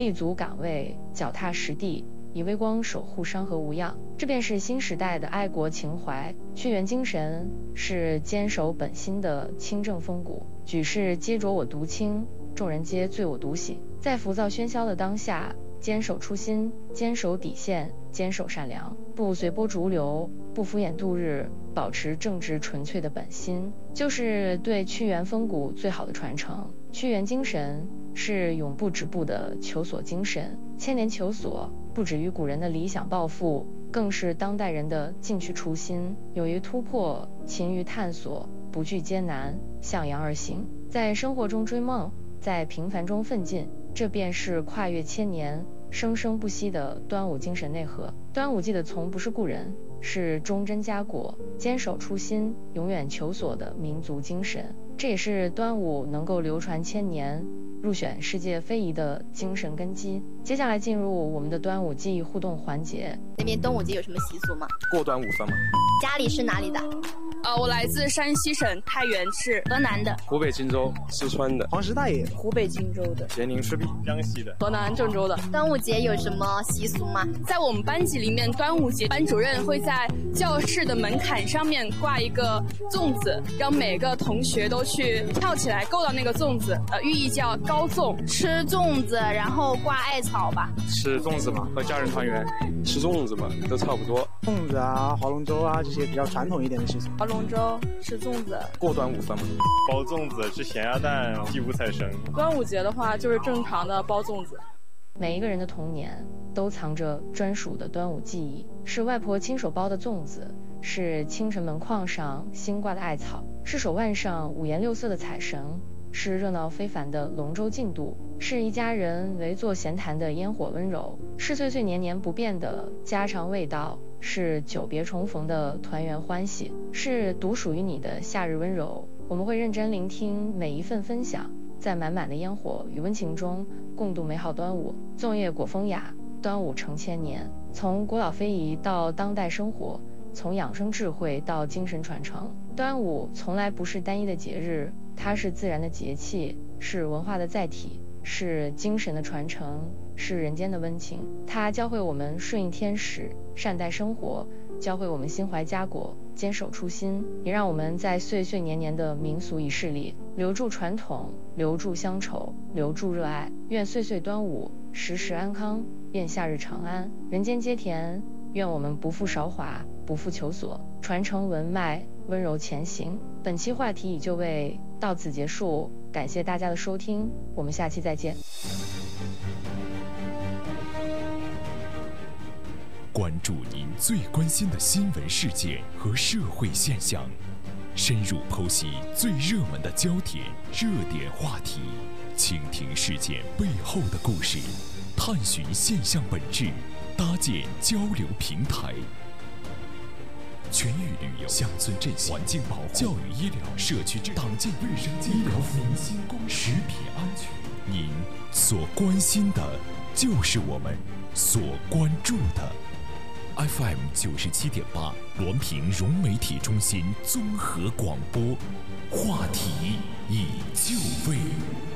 立足岗位，脚踏实地，以微光守护山河无恙。这便是新时代的爱国情怀。屈原精神是坚守本心的清正风骨，举世皆浊我独清，众人皆醉我独醒。在浮躁喧嚣的当下，坚守初心，坚守底线，坚守善良，不随波逐流，不敷衍度日，保持正直纯粹的本心，就是对屈原风骨最好的传承。屈原精神是永不止步的求索精神，千年求索不止于古人的理想抱负，更是当代人的进取初心，勇于突破，勤于探索，不惧艰难，向阳而行，在生活中追梦，在平凡中奋进，这便是跨越千年生生不息的端午精神内核。端午记得从不是故人，是忠贞家国，坚守初心，永远求索的民族精神。这也是端午能够流传千年，入选世界非遗的精神根基。接下来进入我们的端午记忆互动环节。 那边端午节有什么习俗吗？ 过端午算吗？ 家里是哪里的？ 我来自山西省太原市。 河南的。 湖北荆州。四川的。 黄石大爷。 湖北荆州的。 咸宁赤壁。 江西的。 河南郑州的。 端午节有什么习俗吗？ 在我们班级里面，端午节班主任会在教室的门槛上面挂一个粽子，让每个同学都去跳起来够到那个粽子，寓意叫高粽。 吃粽子，然后挂艾草吧。 吃粽子嘛，和家人团圆。吃粽子嘛，都差不多。 粽子啊，划龙舟啊，这些比较传统一点的习俗。 划龙舟，吃粽子。 过端午算吗？ 包粽子，吃咸鸭蛋，祭五财神。 端午节的话，就是正常的包粽子。 每一个人的童年都藏着专属的端午记忆，是外婆亲手包的粽子，是清晨门框上新挂的艾草，是手腕上五颜六色的彩绳，是热闹非凡的龙舟竞渡，是一家人围坐闲谈的烟火温柔，是岁岁年年不变的家常味道，是久别重逢的团圆欢喜，是独属于你的夏日温柔。我们会认真聆听每一份分享，在满满的烟火与温情中共度美好端午。粽叶裹风雅，端午承千年。从国老非遗到当代生活，从养生智慧到精神传承，端午从来不是单一的节日，它是自然的节气，是文化的载体，是精神的传承，是人间的温情。它教会我们顺应天时，善待生活，教会我们心怀家国，坚守初心，也让我们在岁岁年年的民俗仪式里留住传统，留住乡愁，留住热爱。愿岁岁端午，时时安康，愿夏日长安，人间皆甜。愿我们不负韶华，不负求索，传承文脉，温柔前行。本期话题已就位，到此结束，感谢大家的收听，我们下期再见。 关注您最关心的新闻事件和社会现象，深入剖析最热门的焦点、热点话题，倾听事件背后的故事，探寻现象本质，搭建交流平台。全域旅游、乡村振兴、环境保护、教育医疗、社区治理、党建卫生、医疗服务、食品安全，您所关心的，就是我们所关注的。FM 97.8，滦平融媒体中心综合广播，话题已就位。